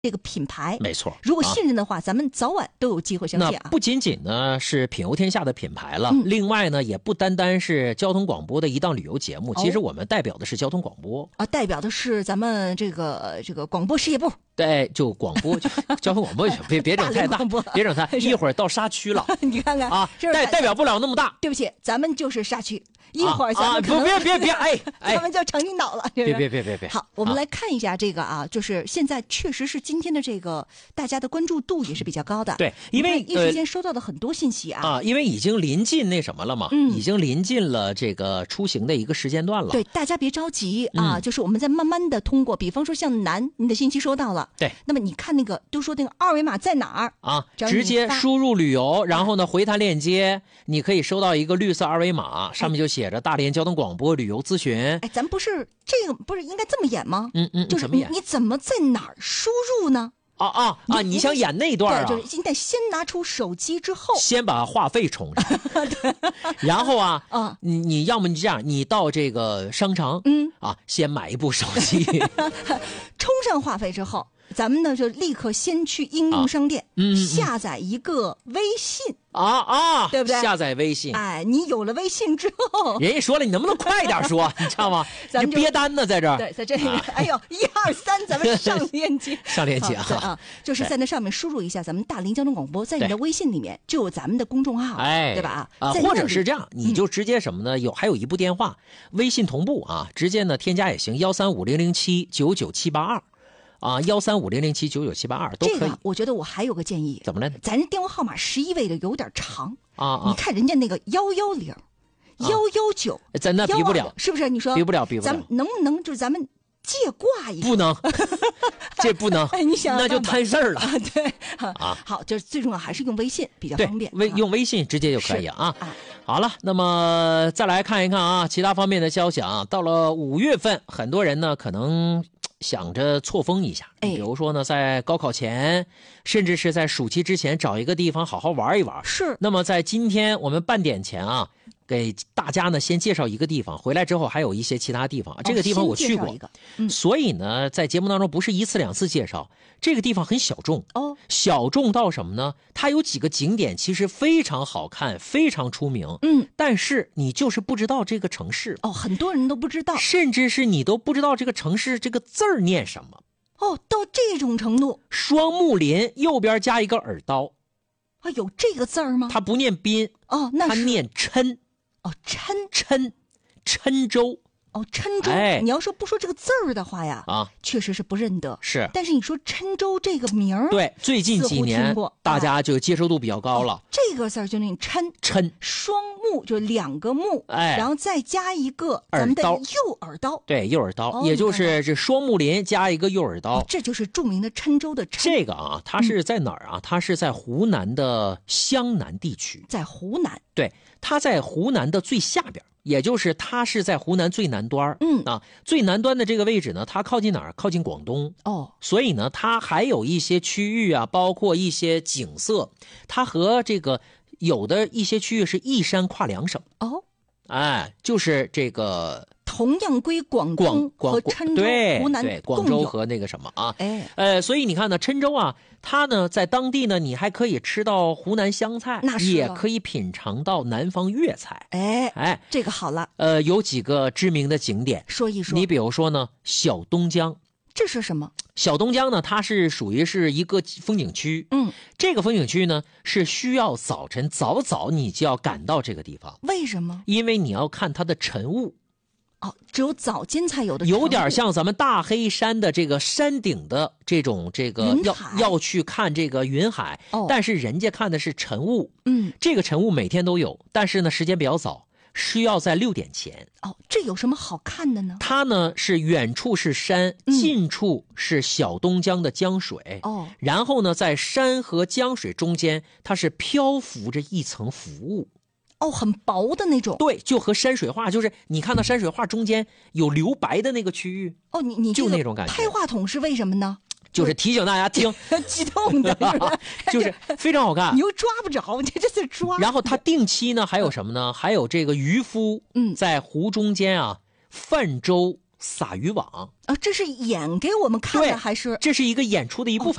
这个品牌， 没错。 如果信任的话，咱们早晚都有机会相见啊。 那不仅仅呢是品游天下的品牌了，另外呢也不单单是交通广播的一档旅游节目，其实我们代表的是交通广播啊，代表的是咱们这个广播事业部。 对，就广播，交通广播，别整太大，别整太，一会儿到沙区了， 你看看啊，代表不了那么大。 对不起，咱们就是沙区，一会儿咱们别，哎， 咱们就成领导了。 别。 好，我们来看一下这个啊，就是现在确实是今天的这个大家的关注度也是比较高的。 对，因为一时间收到的很多信息啊， 因为已经临近那什么了嘛，已经临近了这个出行的一个时间段了。 对，大家别着急啊，就是我们在慢慢的通过，比方说像你的信息收到了， 对， 那么你看那个都说那个二维码在哪儿啊？直接输入旅游，然后呢回弹链接，你可以收到一个绿色二维码，上面就写着大连交通广播旅游咨询。 哎，咱不是这个不是应该这么演吗？就是怎么演？ 你怎么在哪儿输入呢？ 你想演那段啊？ 对，就是你得先拿出手机之后， 先把话费充上，然后你要么你这样，你到这个商场，先买一部手机， 充上话费之后，咱们呢就立刻先去应用商店，下载一个微信。对不对？ 下载微信， 哎，你有了微信之后， 人家说了，你能不能快点说？你知道吗？ 咱们憋单呢，在这儿。 对，在这里，哎呦，1、2、3，咱们上链接， 上链接就是在那上面输入一下咱们大连交通广播，在你的微信里面就有咱们的公众号，对吧？ 或者是这样，你就直接什么呢？还有一部电话，微信同步啊，直接呢添加也行，13500799782。13500799782都可以。 这个我觉得我还有个建议， 怎么了？ 咱这电话号码11位的有点长你看人家那个110、119， 咱那比不了， 是不是？你说比不了。 咱们能不能就是咱们借挂一下？ 不能，这不能。 你想那就摊事儿了。 对好，就是最重要还是用微信比较方便。 用微信直接就可以啊。好了，那么再来看一看其他方面的消息啊。到了5月份，很多人呢可能想着错峰一下，比如说呢，在高考前，甚至是在暑期之前，找一个地方好好玩一玩。 是。 那么在今天我们半点前给大家呢先介绍一个地方，回来之后还有一些其他地方。这个地方我去过，所以呢，在节目当中不是1次2次介绍。这个地方很小众小众到什么呢？它有几个景点其实非常好看，非常出名。但是你就是不知道这个城市很多人都不知道， 甚至是你都不知道这个城市这个字儿念什么。 到这种程度。 双木林右边加一个耳刀。 有这个字儿吗？ 它不念宾那它念郴。郴州。 郴州。你要说不说这个字儿的话呀，确实是不认得。 是。 但是你说郴州这个名儿， 对，最近几年大家就接受度比较高了。 这个字儿就念郴，双木就2个木，然后再加一个咱们的右耳刀。 对，右耳刀，也就是这双木林加一个右耳刀， 这就是著名的郴州的郴。 这个它是在哪儿它是在湖南的湘南地区。 在湖南。 对，它在湖南的最下边。也就是它是在湖南最南端最南端的这个位置呢，它靠近哪儿？靠近广东所以呢，它还有一些区域包括一些景色，它和这个有的一些区域是一山跨2省就是这个同样归广东和郴州，湖南对广州和那个什么所以你看呢，郴州它呢在当地呢，你还可以吃到湖南湘菜，也可以品尝到南方粤菜。 这个好了。 有几个知名的景点， 说一说。 你比如说呢，小东江。 这是什么？ 小东江呢，它是属于是一个风景区。这个风景区呢是需要早晨早你就要赶到这个地方。 为什么？ 因为你要看它的晨雾。 只有早间才有的， 有点像咱们大黑山的这个山顶的这个要去看这个云海，但是人家看的是晨雾。这个晨雾每天都有，但是呢时间比较早，需要在6点前。 这有什么好看的呢？ 它呢是远处是山，近处是小东江的江水。然后呢在山和江水中间，它是漂浮着一层浮雾。 很薄的那种。 对，就和山水画，就是你看到山水画中间有留白的那个区域。 你就那种感觉。 拍话筒是为什么呢？ 就是提醒大家听， 激动的， 就是非常好看。 你又抓不着，你这是抓。 然后它定期呢还有什么呢？还有这个渔夫在湖中间泛舟撒渔网啊，这是演给我们看的还是？ 这是一个演出的一部分。